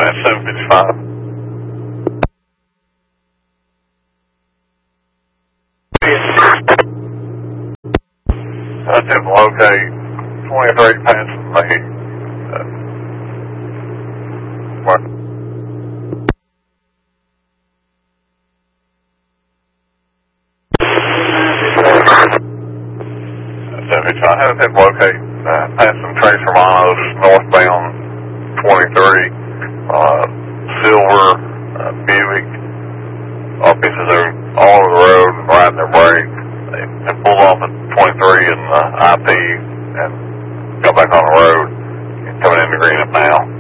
That's 755. Attempt to locate 23 passing me. What? 755. I have attempt to locate passing Trace Romanos northbound 23. Silver, Buick. Officers are all over the road and riding their brakes. They pulled off at 23 and IP and got back on the road and coming into Greenup now.